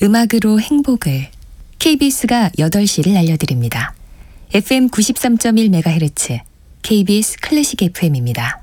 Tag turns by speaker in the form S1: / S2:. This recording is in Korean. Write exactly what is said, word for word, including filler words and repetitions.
S1: 음악으로 행복을 케이비에스가 여덟 시를 알려드립니다. 에프엠 구십삼 점 일 메가헤르츠 케이비에스 클래식 에프엠입니다.